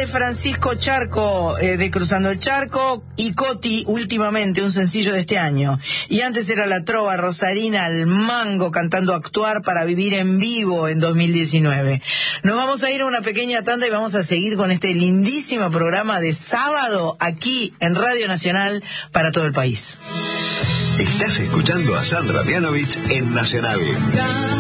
de Francisco Charco, de Cruzando el Charco, y Coti, últimamente, un sencillo de este año. Y antes era la trova rosarina al mango cantando Actuar para vivir en vivo en 2019. Nos vamos a ir a una pequeña tanda y vamos a seguir con este lindísimo programa de sábado aquí en Radio Nacional para todo el país. Estás escuchando a Sandra Mianovich en Nacional.